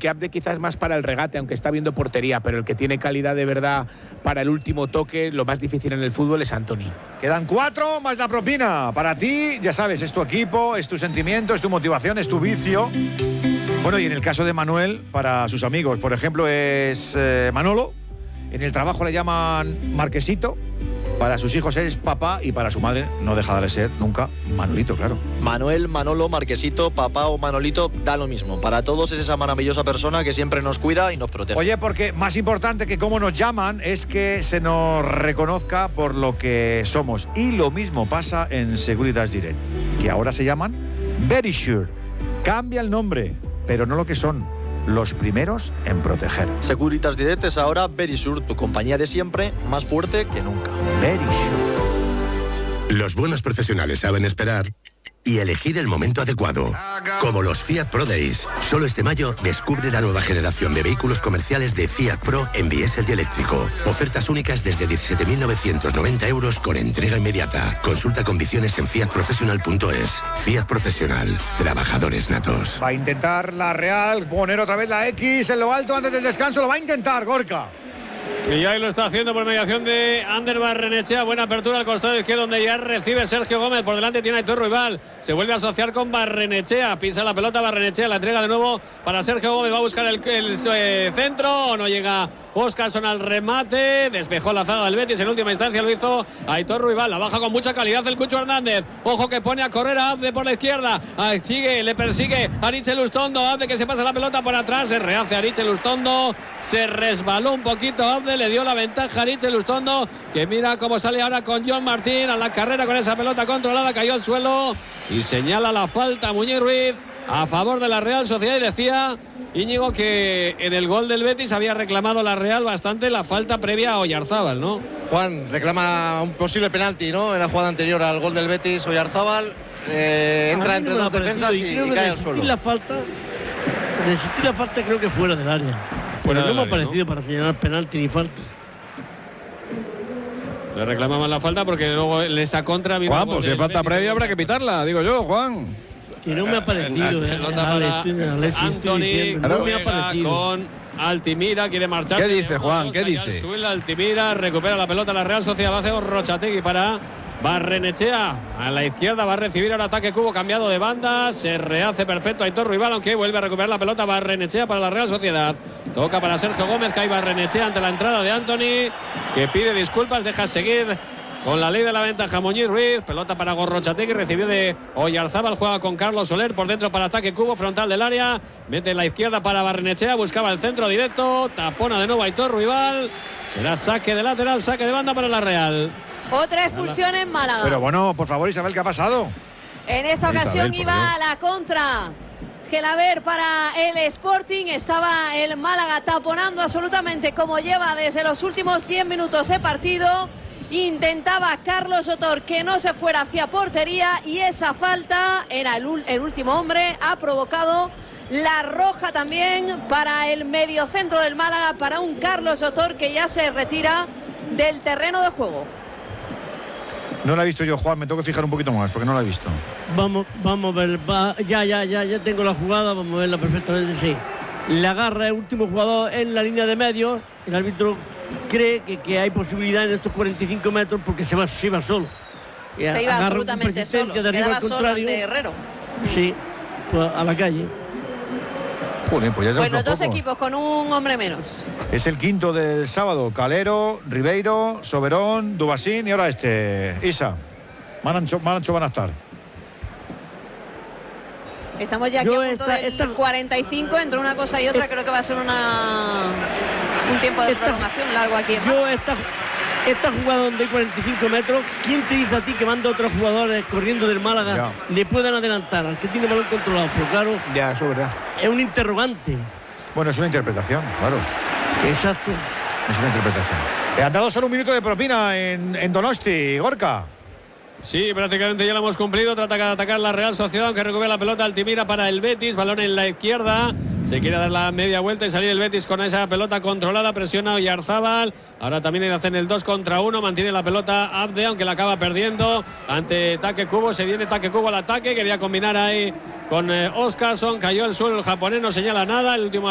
porque Abde quizás más para el regate, aunque está viendo portería, pero el que tiene calidad de verdad para el último toque, lo más difícil en el fútbol es Antony. Quedan 4 más la propina. Para ti, ya sabes, es tu equipo, es tu sentimiento, es tu motivación, es tu vicio. Bueno, y en el caso de Manuel, para sus amigos, por ejemplo, es Manolo. En el trabajo le llaman Marquesito. Para sus hijos es papá y para su madre no deja de ser nunca Manolito, claro. Manuel, Manolo, Marquesito, papá o Manolito, da lo mismo. Para todos es esa maravillosa persona que siempre nos cuida y nos protege. Oye, porque más importante que cómo nos llaman es que se nos reconozca por lo que somos. Y lo mismo pasa en Securitas Direct, que ahora se llaman Verisure. Cambia el nombre, pero no lo que son. Los primeros en proteger. Securitas Direct es ahora Verisure, tu compañía de siempre, más fuerte que nunca. Verisure. Los buenos profesionales saben esperar y elegir el momento adecuado. Como los Fiat Pro Days. Solo este mayo descubre la nueva generación de vehículos comerciales de Fiat Pro en diésel y eléctrico. Ofertas únicas desde 17.990 euros con entrega inmediata. Consulta condiciones en fiatprofessional.es. Fiat Profesional. Trabajadores natos. Va a intentar la Real poner otra vez la X en lo alto antes del descanso. Lo va a intentar Gorka. Y ya lo está haciendo por mediación de Ander Barrenechea. Buena apertura al costado izquierdo donde ya recibe Sergio Gómez. Por delante tiene a Aitor Ruibal. Se vuelve a asociar con Barrenechea. Pisa la pelota Barrenechea. La entrega de nuevo para Sergio Gómez. Va a buscar el centro. No llega Óscarson al remate. Despejó la zaga del Betis. En última instancia lo hizo Aitor Ruibal. La baja con mucha calidad el Cucho Hernández. Ojo que pone a correr a Abde por la izquierda. Sigue, le persigue Ariche Lustondo. Abde que se pasa la pelota por atrás. Se rehace Ariche Lustondo. Se resbaló un poquito Abde. Le dio la ventaja a Ariche Lustondo, que mira cómo sale ahora con John Martín a la carrera con esa pelota controlada. Cayó al suelo y señala la falta Muñiz Ruiz a favor de la Real Sociedad. Y decía Íñigo que en el gol del Betis había reclamado la Real bastante la falta previa a Oyarzábal, ¿no? Juan reclama un posible penalti, ¿no? En la jugada anterior al gol del Betis. Oyarzábal entra entre dos defensas y cae al suelo. La falta creo que fuera del área. Fuera no del me ha área, parecido, ¿no?, para señalar penalti ni falta. Le reclamaban la falta porque luego en esa contra vino. Juan, pues si hay falta previa habrá que pitarla, digo yo, Juan. Que no me ha parecido. Pelota para Antony. No me ha parecido. Con Altimira, quiere marchar. ¿Qué dice, Juan? ¿Qué dice? Sube Altimira, recupera la pelota la Real Sociedad. Va a hacer Rochategui para Barrenechea. A la izquierda va a recibir ahora ataque Cubo cambiado de banda. Se rehace perfecto Aitor Ruibal, aunque vuelve a recuperar la pelota Barrenechea para la Real Sociedad. Toca para Sergio Gómez, cae Barrenechea ante la entrada de Antony, que pide disculpas, deja seguir con la ley de la ventaja Muñiz Ruiz. Pelota para Gorrochategui, recibió de Oyarzábal, juega con Carlos Soler, por dentro para ataque Cubo, frontal del área, mete en la izquierda para Barrenechea, buscaba el centro directo, tapona de nuevo Aitor Ruibal. Será saque de lateral, saque de banda para la Real. Otra expulsión en Málaga. Pero bueno, por favor, Isabel, ¿qué ha pasado? En esta ocasión Isabel, iba a la contra. Gelaber para el Sporting. Estaba el Málaga taponando absolutamente como lleva desde los últimos 10 minutos de partido. Intentaba Carlos Sotor que no se fuera hacia portería y esa falta, era el último hombre, ha provocado la roja también para el mediocentro del Málaga, para un Carlos Sotor que ya se retira del terreno de juego. No la he visto yo, Juan, me tengo que fijar un poquito más porque no la he visto. Vamos a ver, ya tengo la jugada, vamos a verla perfectamente, sí. La agarra el último jugador en la línea de medio, el árbitro cree que hay posibilidad en estos 45 metros porque se va solo. Se iba absolutamente solo, se quedaba solo ante Herrero. Sí, pues a la calle. Joder, pues ya bueno, dos equipos con un hombre menos. Es el quinto del sábado. Calero, Ribeiro, Soberón, Dubasín y ahora Isa. Marancho van a estar. Estamos ya aquí a punto del 45. Entre una cosa y otra creo que va a ser un tiempo de aproximación largo aquí. Yo esta jugada donde hay 45 metros, ¿quién te dice a ti que manda a otros jugadores corriendo del Málaga le puedan adelantar al que tiene el balón controlado? Pero claro, ya, eso es verdad. Es un interrogante. Bueno, es una interpretación, claro. Exacto. Es una interpretación. Han dado solo un minuto de propina en Donosti, Gorka. Sí, prácticamente ya lo hemos cumplido. Trata de atacar la Real Sociedad, aunque recupera la pelota Altimira para el Betis. Balón en la izquierda. Se quiere dar la media vuelta y salir el Betis con esa pelota controlada. Presiona Oyarzábal. Ahora también hacen el 2 contra 1. Mantiene la pelota Abde, aunque la acaba perdiendo ante Take Kubo. Se viene Take Kubo al ataque. Quería combinar ahí con Óscarson. Cayó al suelo el japonés, no señala nada. El último